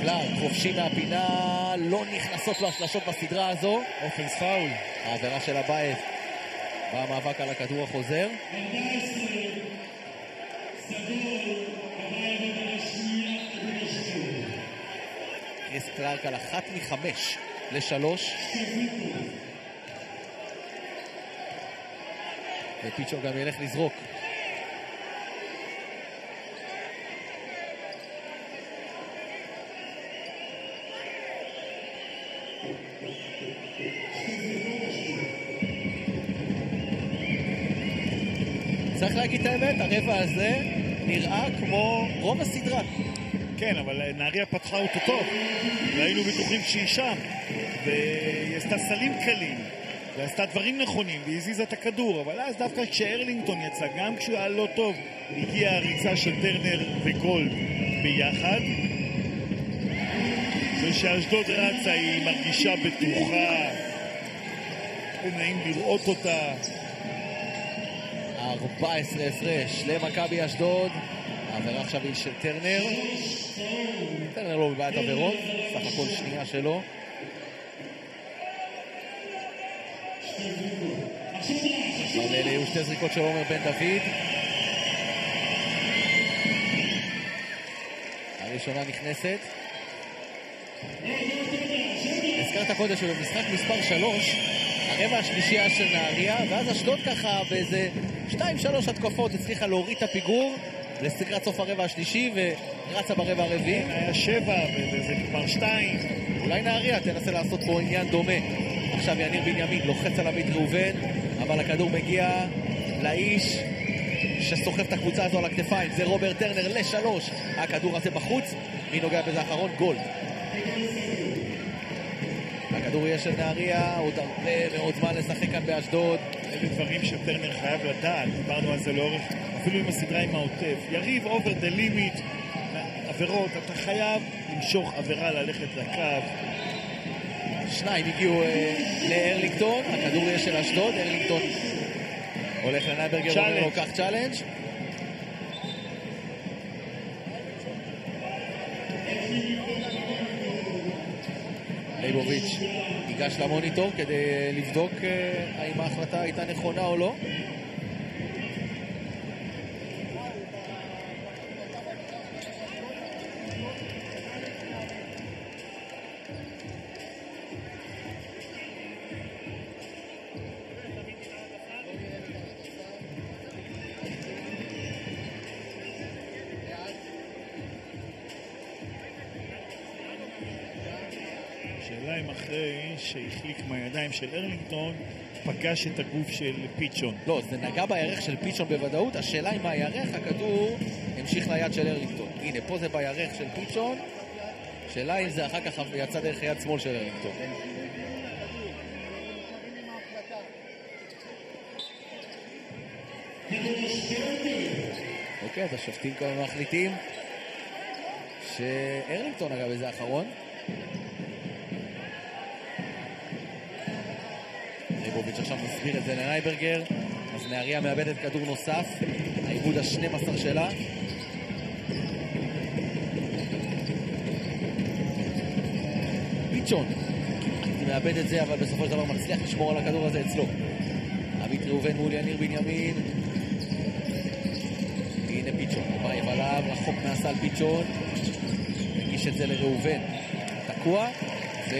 קלארק חופשי מהפינה, לא נכנסות לו השלשות בסדרה הזו. אופנס פאול. העבירה של הבית במאבק על הכדור החוזר. קריס קלארק על 1-5-3. ופיצ'ון גם ילך לזרוק. צריך להגיד את האמת, הרבע הזה נראה כמו רוב הסדרה. כן, אבל נהריה פתחה אותו טוב, והיינו בטוחים שהיא שם, והיא עשתה סלים קלים, ועשתה דברים נכונים, והיא הזיזה את הכדור, אבל אז דווקא כשארלינגטון יצא, גם כשהוא היה לא טוב, הגיעה הריצה של טרנר וגולד ביחד, ושאשדוד רצה היא מרגישה בטוחה, נעים לראות אותה. 14 הפרש למכבי אשדוד. העבירה עכשיו היא של טרנר. טרנר לא בבעיית עבירות, סך הכל שנייה שלו. אבל אלה היו שתי זריקות של עומר בן דוד. הראשונה נכנסת. הזכרת קודם שבמשחק מספר 3 הרבע השלישי היה של נהריה, ואז אשדוד ככה באיזה 2-3 התקופות הצליחה להוריד את הפיגור לסקרת סוף הרבע השלישי ורצה ברבע הרביעי. היה 7 וזה כבר 2. אולי נהריה תנסה לעשות פה עניין דומה. עכשיו יניר בנימין לוחץ על עמית ראובן, אבל הכדור מגיע לאיש שסוחב את הקבוצה הזו על הכתפיים, זה רוברט טרנר ל3. הכדור הזה בחוץ, מי נוגע בזה האחרון? גולד. הכדור יהיה של נהריה, עוד הרבה מאוד זמן לשחק כאן באשדוד. אלה דברים שטרנר חייב לדעת, דיברנו על זה לאורך, אפילו עם הסדרה עם העוטף. יריב אובר דה לימיט, עבירות, אתה חייב למשוך עבירה ללכת לקו. שניים הגיעו לארלינגטון, הכדור יהיה של אשדוד, ארלינגטון הולך לנייברגר ואומר לו קח צ'אלנג'. ליבוביץ' ניגש למוניטור כדי לבדוק האם ההחלטה הייתה נכונה או לא. השאלה אם אחרי שהחליק מהידיים של ארלינגטון פגש את הגוף של פיצ'ון. לא, זה נגע בירך של פיצ'ון בוודאות. השאלה אם הירך הכדור המשיך ליד של ארלינגטון. הנה, פה זה בירך של פיצ'ון. השאלה אם זה אחר כך יצא דרך יד שמאל של ארלינגטון. אוקיי, אז השופטים כבר מחליטים שארלינגטון נגע בזה האחרון. ליבוביץ' עכשיו מסביר את זה לנייברגר. אז נהריה מאבדת כדור נוסף, העיבוד ה-12 שלה. פיצ'ון מאבד את זה, אבל בסופו של דבר מצליח לשמור על הכדור הזה אצלו. עמית ראובן מול יניר בנימין. הנה פיצ'ון, בא עליו, רחוק מהסל פיצ'ון. מגיש את זה לראובן. תקוע.